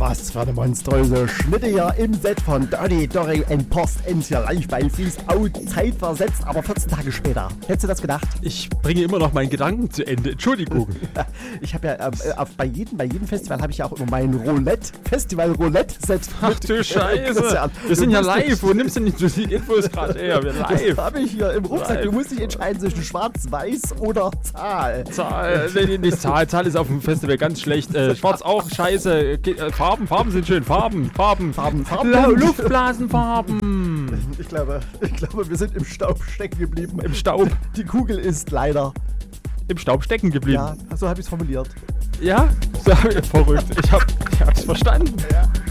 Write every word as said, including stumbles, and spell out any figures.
Was für eine monströse Schnitte hier im Set von Dirty Dory and Post Ends hier live bei Freeze Out. Zeit versetzt, aber vierzehn Tage später. Hättest du das gedacht? Ich bringe immer noch meinen Gedanken zu Ende. Entschuldigung. Ich habe ja äh, auf, bei, jedem, bei jedem Festival habe ich ja auch immer mein Roulette, Festival Roulette-Set. Ach du Scheiße. Wir sind ja live. Wo nimmst du nicht so die Infos gerade her? Wir live. Das habe ich hier im Rucksack. Live. Du musst dich entscheiden zwischen Schwarz, Weiß oder Zahl. Zahl, nee, nee, nicht Zahl. Zahl ist auf dem Festival ganz schlecht. Äh, Schwarz auch scheiße. Ge äh, Farben, Farben sind schön. Farben, Farben. Farben, Farben. La Luftblasenfarben. Ich glaube, ich glaube, wir sind im Staub stecken geblieben. Im Staub. Die Kugel ist leider Im Staub stecken geblieben. Ja, so habe ich es formuliert. Ja? So, verrückt. Ich hab, ich hab's verstanden. Ja.